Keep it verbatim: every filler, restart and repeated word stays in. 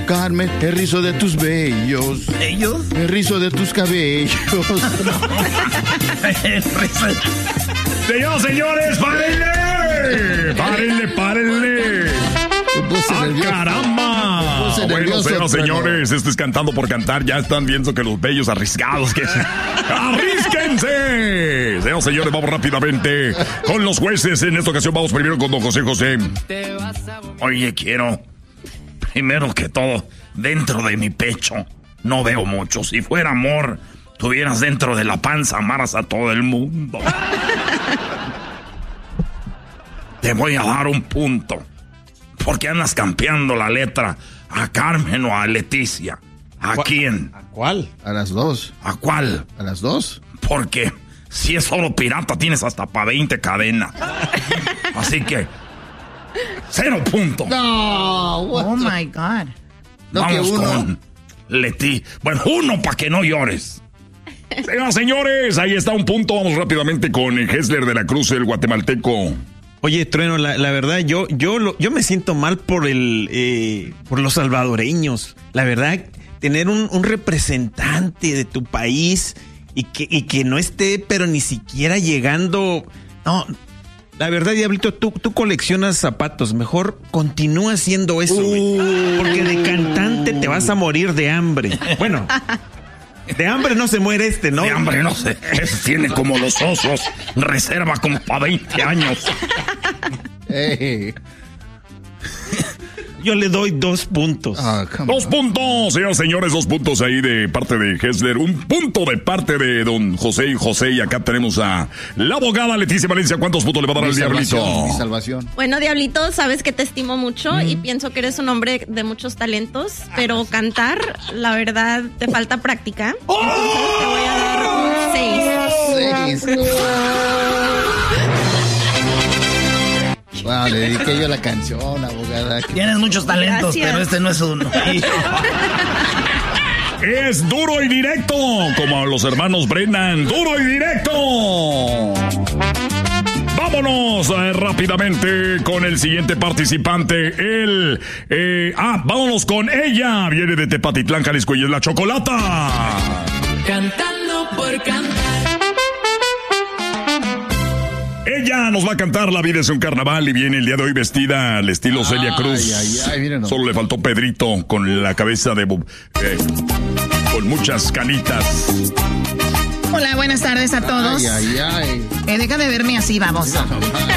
Carmen, el rizo de tus vellos. ¿Ellos? El rizo de tus cabellos. El rizo. Señoras, señores, párenle. Párenle, párenle. ¡Ah, caramba! Bueno, señoras, señores, esto es Cantando por Cantar. Ya están viendo que los bellos arriesgados que ¡arrísquense! Señoras, señores, vamos rápidamente con los jueces. En esta ocasión vamos primero con don José José. Oye, quiero, primero que todo, dentro de mi pecho no veo mucho. Si fuera amor, tuvieras dentro de la panza, amaras a todo el mundo. Te voy a dar un punto. ¿Por qué andas campeando la letra a Carmen o a Leticia? ¿A quién? ¿A cuál? A las dos. ¿A cuál? A las dos. Porque si es solo pirata tienes hasta para veinte cadenas. Así que cero puntos. No. Oh my God. No, vamos que uno. con Leti. Bueno, uno para que no llores. Señoras, señores, ahí está un punto. Vamos rápidamente con Hessler de la Cruz, el guatemalteco. Oye, Trueno, la, la verdad, yo yo lo, yo me siento mal por el eh, por los salvadoreños. La verdad, tener un, un representante de tu país y que, y que no esté, pero ni siquiera llegando. No, la verdad, Diablito, tú, tú coleccionas zapatos. Mejor continúa haciendo eso, güey. Uh, porque de cantante te vas a morir de hambre. Bueno. De hambre no se muere este, ¿no? De hambre no se... Ese tiene como los osos. Reserva como para veinte años. Hey. Yo le doy dos puntos. Oh, dos on. puntos, señores, señores, dos puntos ahí de parte de Hessler. Un punto de parte de don José y José. Y acá tenemos a la abogada Leticia Valencia. ¿Cuántos puntos le va a dar al Diablito? Mi salvación. Bueno, Diablito, sabes que te estimo mucho mm. y pienso que eres un hombre de muchos talentos. Pero cantar, la verdad, te falta práctica. ¡Oh! Entonces te voy a dar un seis. Seis. Wow, le dediqué yo la canción, abogada. Tienes muchos talentos, gracias, pero este no es uno. Es duro y directo, como los hermanos Brennan. ¡Duro y directo! Vámonos eh, rápidamente con el siguiente participante. El, eh, ah, vámonos con ella. Viene de Tepatitlán, Jalisco, y es la Chocolata. Cantando por cantar. Ella nos va a cantar La vida es un carnaval y viene el día de hoy vestida al estilo ay, Celia Cruz. Ay, ay, miren, solo le faltó Pedrito con la cabeza de... Eh, con muchas canitas. Hola, buenas tardes a todos. Ay, ay, ay. Eh, deja de verme así, vamos.